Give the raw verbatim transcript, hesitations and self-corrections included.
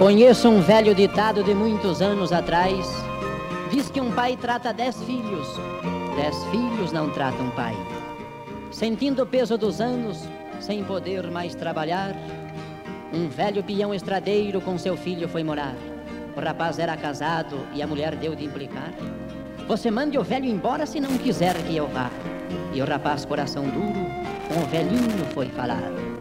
Conheço um velho ditado de muitos anos atrás. Diz que um pai trata dez filhos, dez filhos não tratam pai. Sentindo o peso dos anos, sem poder mais trabalhar, um velho peão estradeiro com seu filho foi morar. O rapaz era casado e a mulher deu de implicar: você mande o velho embora se não quiser que eu vá. E o rapaz, coração duro, com o velhinho foi falar: